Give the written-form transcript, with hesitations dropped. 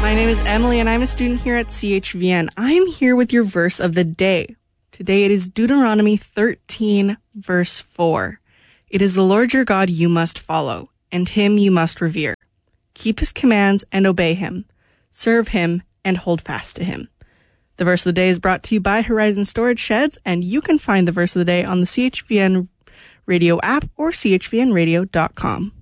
My name is Emily, and I'm a student here at CHVN. I'm here with your verse of the day. Today it is Deuteronomy 13, verse 4. It is the Lord your God you must follow, and him you must revere. Keep his commands and obey him. Serve him and hold fast to him. The verse of the day is brought to you by Horizon Storage Sheds, and you can find the verse of the day on the CHVN radio app or chvnradio.com.